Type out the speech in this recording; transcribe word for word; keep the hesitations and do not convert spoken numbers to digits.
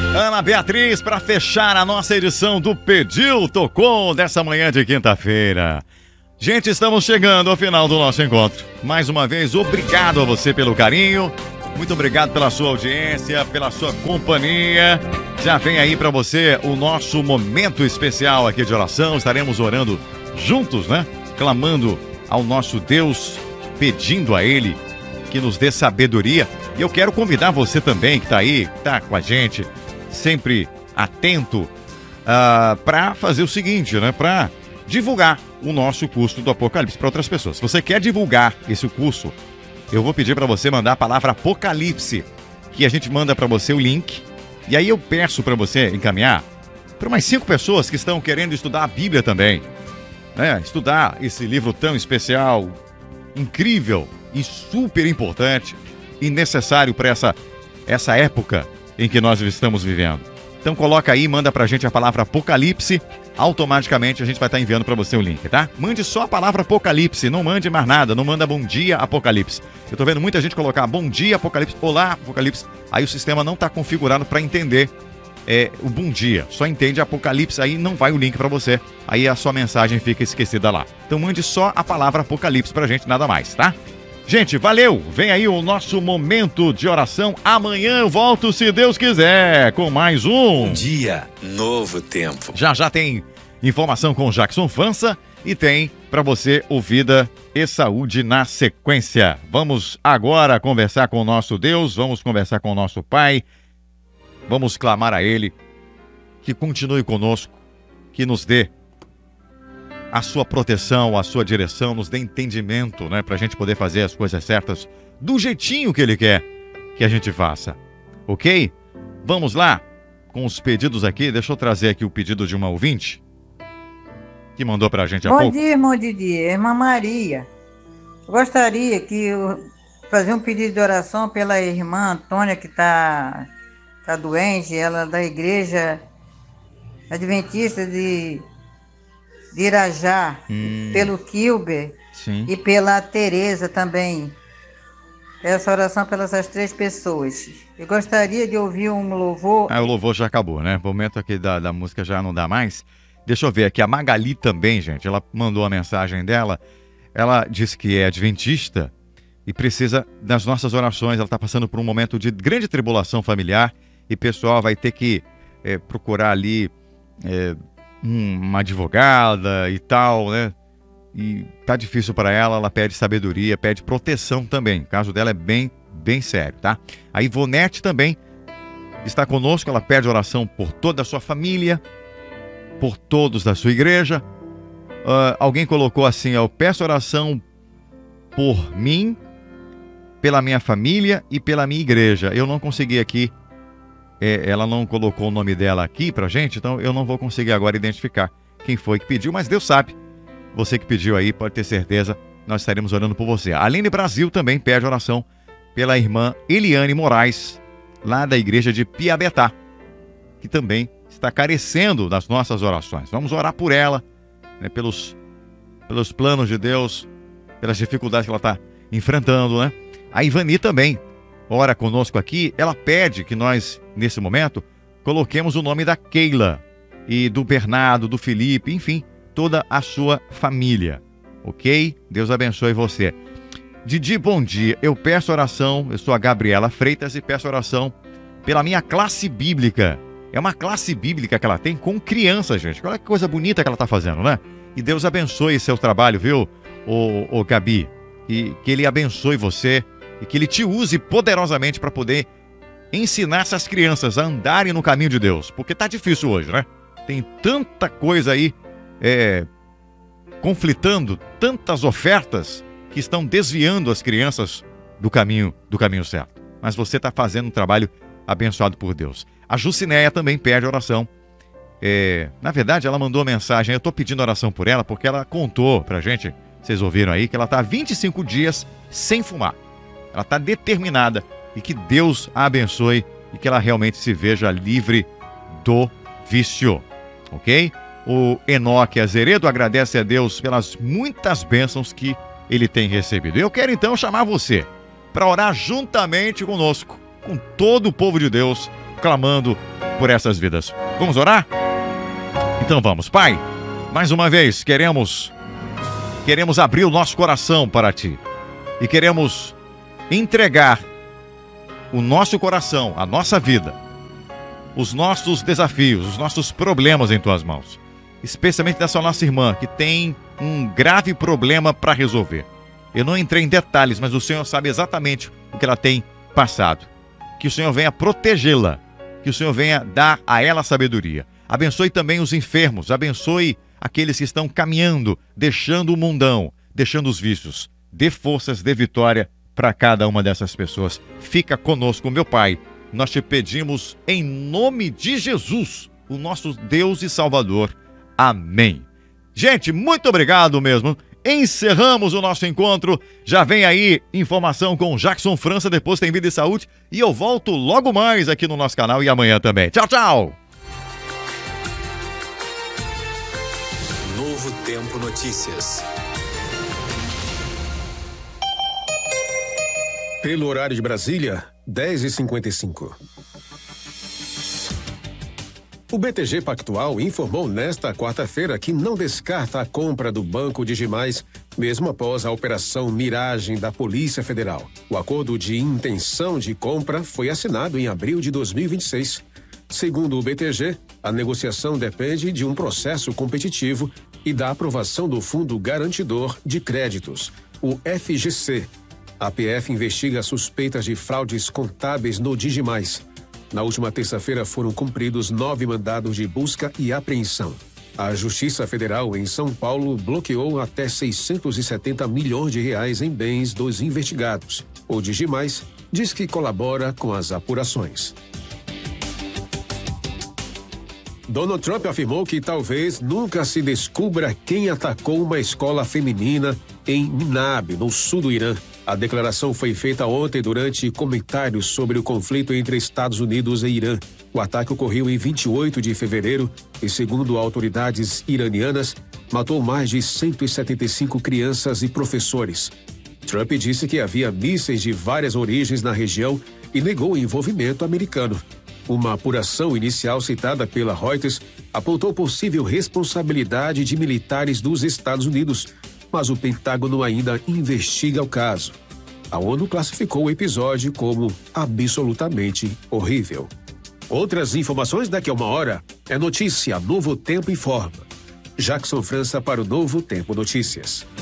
Ana Beatriz, para fechar a nossa edição do Pediu, Tocou dessa manhã de quinta-feira. Gente, estamos chegando ao final do nosso encontro. Mais uma vez, obrigado a você pelo carinho. Muito obrigado pela sua audiência, pela sua companhia. Já vem aí para você o nosso momento especial aqui de oração. Estaremos orando juntos, né? Clamando ao nosso Deus, pedindo a Ele que nos dê sabedoria. E eu quero convidar você também que está aí, que está com a gente, sempre atento, uh, para fazer o seguinte, né? Para divulgar o nosso curso do Apocalipse para outras pessoas. Se você quer divulgar esse curso, eu vou pedir para você mandar a palavra Apocalipse, que a gente manda para você o link. E aí eu peço para você encaminhar para umas cinco pessoas que estão querendo estudar a Bíblia também, né? Estudar esse livro tão especial, incrível e super importante e necessário para essa, essa época em que nós estamos vivendo. Então coloca aí, manda pra gente a palavra Apocalipse, automaticamente a gente vai estar enviando para você o link, tá? Mande só a palavra Apocalipse, não mande mais nada, não manda bom dia Apocalipse. Eu tô vendo muita gente colocar bom dia Apocalipse, olá Apocalipse, aí o sistema não tá configurado para entender é, o bom dia, só entende Apocalipse, aí não vai o link para você, aí a sua mensagem fica esquecida lá. Então mande só a palavra Apocalipse pra gente, nada mais, tá? Gente, valeu! Vem aí o nosso momento de oração. Amanhã eu volto, se Deus quiser, com mais um... Um dia, novo tempo. Já já tem informação com o Jackson Fança e tem para você o Vida e Saúde na sequência. Vamos agora conversar com o nosso Deus, vamos conversar com o nosso Pai, vamos clamar a Ele que continue conosco, que nos dê a sua proteção, a sua direção, nos dê entendimento, né? Pra gente poder fazer as coisas certas do jeitinho que Ele quer que a gente faça. Ok? Vamos lá com os pedidos aqui. Deixa eu trazer aqui o pedido de uma ouvinte que mandou pra gente há Bom pouco. dia, irmão Didi. Irmã Maria. Gostaria que eu fazer um pedido de oração pela irmã Antônia, que tá, tá doente. Ela é da igreja adventista de... de Irajá, hum, pelo Kilber, sim, e pela Tereza também. Essa oração pelas essas três pessoas. Eu gostaria de ouvir um louvor. Ah, o louvor já acabou, né? O momento aqui da, da música já não dá mais. Deixa eu ver aqui, a Magali também, gente, ela mandou a mensagem dela. Ela disse que é adventista e precisa das nossas orações. Ela está passando por um momento de grande tribulação familiar e o pessoal vai ter que é, procurar ali... É, uma advogada e tal, né? E tá difícil para ela, ela pede sabedoria, pede proteção também. O caso dela é bem, bem sério, tá? A Ivonete também está conosco, ela pede oração por toda a sua família, por todos da sua igreja. Uh, alguém colocou assim, eu peço oração por mim, pela minha família e pela minha igreja. Eu não consegui aqui É, ela não colocou o nome dela aqui pra gente, então eu não vou conseguir agora identificar quem foi que pediu, mas Deus sabe. Você que pediu aí, pode ter certeza, nós estaremos orando por você. A Aline Brasil também pede oração pela irmã Eliane Moraes, lá da igreja de Piabetá, que também está carecendo das nossas orações. Vamos orar por ela, né, pelos, pelos planos de Deus, pelas dificuldades que ela está enfrentando, né? A Ivani também ora conosco aqui, ela pede que nós, nesse momento, coloquemos o nome da Keila e do Bernardo, do Felipe, enfim, toda a sua família, ok? Deus abençoe você. Didi, bom dia. Eu peço oração, eu sou a Gabriela Freitas e peço oração pela minha classe bíblica. É uma classe bíblica que ela tem com crianças, gente. Olha que coisa bonita que ela está fazendo, né? E Deus abençoe seu trabalho, viu, ô, ô Gabi? E que Ele abençoe você e que Ele te use poderosamente para poder ensinar essas crianças a andarem no caminho de Deus. Porque tá difícil hoje, né? Tem tanta coisa aí é, conflitando, tantas ofertas que estão desviando as crianças do caminho, do caminho certo. Mas você está fazendo um trabalho abençoado por Deus. A Jucinéia também pede oração. É, na verdade, ela mandou uma mensagem. Eu estou pedindo oração por ela porque ela contou pra gente, vocês ouviram aí, que ela está há vinte e cinco dias sem fumar. Ela está determinada e que Deus a abençoe e que ela realmente se veja livre do vício, ok? O Enoque Azeredo agradece a Deus pelas muitas bênçãos que ele tem recebido. Eu quero então chamar você para orar juntamente conosco, com todo o povo de Deus, clamando por essas vidas. Vamos orar? Então vamos. Pai, mais uma vez, queremos, queremos abrir o nosso coração para Ti. E queremos entregar o nosso coração, a nossa vida, os nossos desafios, os nossos problemas em Tuas mãos. Especialmente dessa nossa irmã, que tem um grave problema para resolver. Eu não entrei em detalhes, mas o Senhor sabe exatamente o que ela tem passado. Que o Senhor venha protegê-la, que o Senhor venha dar a ela sabedoria. Abençoe também os enfermos, abençoe aqueles que estão caminhando, deixando o mundão, deixando os vícios. Dê forças, dê vitória para cada uma dessas pessoas. Fica conosco, meu Pai. Nós te pedimos em nome de Jesus, o nosso Deus e Salvador. Amém. Gente, muito obrigado mesmo. Encerramos o nosso encontro. Já vem aí informação com Jackson França, depois tem Vida e Saúde. E eu volto logo mais aqui no nosso canal e amanhã também. Tchau, tchau! Novo Tempo Notícias. Pelo horário de Brasília, dez e cinquenta e cinco. O B T G Pactual informou nesta quarta-feira que não descarta a compra do Banco Digimais, mesmo após a Operação Miragem da Polícia Federal. O acordo de intenção de compra foi assinado em abril de dois mil e vinte e seis. Segundo o B T G, a negociação depende de um processo competitivo e da aprovação do Fundo Garantidor de Créditos, o F G C. A P F investiga suspeitas de fraudes contábeis no Digimais. Na última terça-feira foram cumpridos nove mandados de busca e apreensão. A Justiça Federal em São Paulo bloqueou até seiscentos e setenta milhões de reais em bens dos investigados. O Digimais diz que colabora com as apurações. Donald Trump afirmou que talvez nunca se descubra quem atacou uma escola feminina em Minab, no sul do Irã. A declaração foi feita ontem durante comentários sobre o conflito entre Estados Unidos e Irã. O ataque ocorreu em vinte e oito de fevereiro e, segundo autoridades iranianas, matou mais de cento e setenta e cinco crianças e professores. Trump disse que havia mísseis de várias origens na região e negou o envolvimento americano. Uma apuração inicial citada pela Reuters apontou possível responsabilidade de militares dos Estados Unidos, mas o Pentágono ainda investiga o caso. A ONU classificou o episódio como absolutamente horrível. Outras informações daqui a uma hora. É notícia, Novo Tempo informa. Jackson França para o Novo Tempo Notícias.